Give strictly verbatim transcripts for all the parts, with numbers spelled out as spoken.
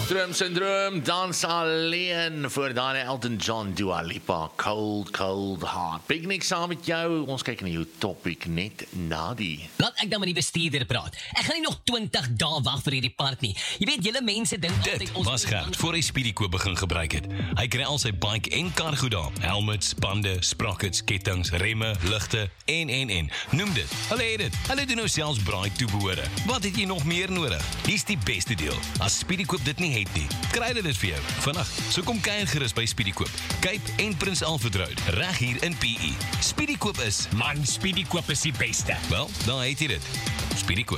Droom Syndroom, dans alleen voor Dani Elton John, Dua Lipa, Cold, Cold Heart. Picnic saam met jou, ons kyk na jou topic net na die. Laat ek dan met die bestuurder praat. Ek gaan nie nog twintig dae wag vir hierdie park nie. Jy weet, julle mense dink altyd Dit was Gert voor hy Speedykoop begin gebruik het. Hy kry al sy bike en kar goed daar. Helmets, bande, sprockets, kettings, remme, ligte en en en. Noem dit. Hulle het dit. Hulle doen nou selfs braai toebehore. Wat het jy nog meer nodig? Hier's die beste deel. As Speedykoop dit nie het nie, kry hulle dit vir jou. Vandag, so kom kuier gerus by Speedykoop. Cape en Prins Alfred Road, reg hier in P E. Speedykoop is, Man, Speedykoop is die beste. wel, daar het jy dit. Speedykoop.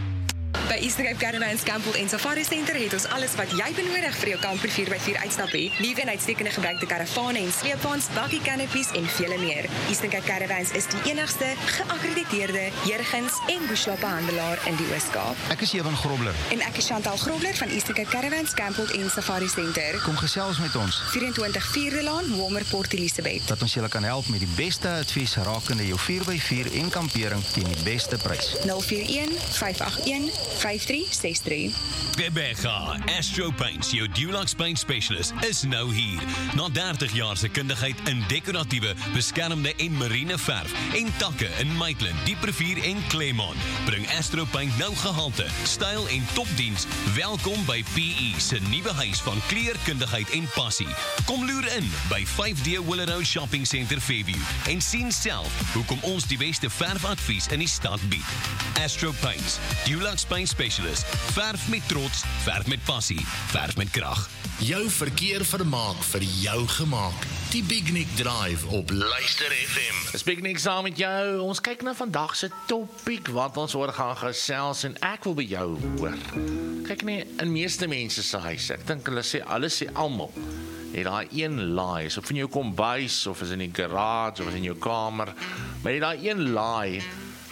By Easter Cape Caravans, Campbell en Safari Center het ons alles wat jy benodig vir jou kamper vier by vier uitstap hê. Liewe en uitstekende gebruikte karavane en sleepwaens, bakkie canopies en vele meer. Easter Cape Caravans is die enigste geakkrediteerde Jurgens en Bushwappe handelaar in die Oos-Kaap. Ek is Ewan Grobler. En ek is Chantal Grobler van Easter Cape Caravans, Campbell en Safari Center. Kom gesels met ons, vyf vierde Laan, Walmer, Port Elizabeth. dat ons julle kan help met die beste advies rakende jou vier by vier en kampering teen die beste prys. nul vier een, vyf agt een, vyf drie ses drie. Bebega Astro Paints, jou Dulux Paint Specialist, is nou hier. Na dertig jaar se kundigheid in dekoratiewe, beskermde en marine verf en takke in Maitland, Dieprivier en Claremont, bring Astro Paint nou gehalte, styl en topdiens. Welkom by P E se nuwe huis van kleurkundigheid en passie. Kom loer in by vyf D Willow Shopping Center Fairview en sien self hoekom ons die beste verfadvies in die stad bied. Astro Paints, Dulux Paint Specialist, verf met trots, verf met passie, verf met krag. Jou verkeer vermaak vir jou gemaak. Die Picnic Drive op Luister F M. Dis Picnic saam met jou. Ons kyk na vandag se topic wat ons oor gaan gesels en ek wil by jou hoor. Kyk nie in meeste mense se huis. Ek dink hulle sê alles sê almal. Het daai een laai, is of in jou kombuis of is in die garage of is in jou kamer, maar het daai een laai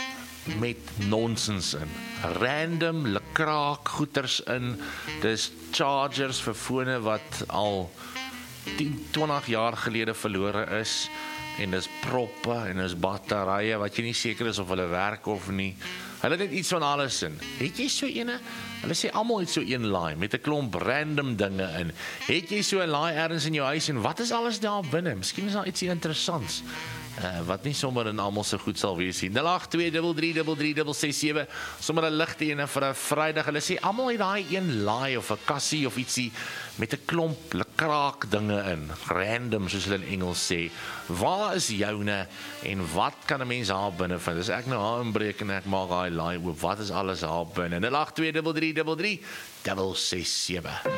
met nonsens in. Random lekraak goeters in. Dis chargers vir fone wat al tien, twintig jaar gelede verlore is. En dis proppe en dis batterye wat jy nie seker is of hulle werk of nie. Hulle het net iets van alles in. Het jy so ene? Hulle sê almal het so een laai met 'n klomp random dinge in. Het jy so 'n laai ergens in jou huis en wat is alles daar binne? Miskien is daar ietsie interessants. Uh, wat nie sommer in almal se goed sal wees nie. nul agt twee drie drie drie drie drie ses sewe, sommer 'n ligte ene vir 'n Vrydag. Hulle sê almal het daai een laai of 'n kassie of ietsie met 'n klomp lekraak dinge in. Random, soos hulle in Engels sê. Waar is joune en wat kan 'n mens daar binne vind? As ek nou haar inbreek en ek maak daai laai oop, wat is alles daar binne? nul agt twee drie drie drie drie ses sewe.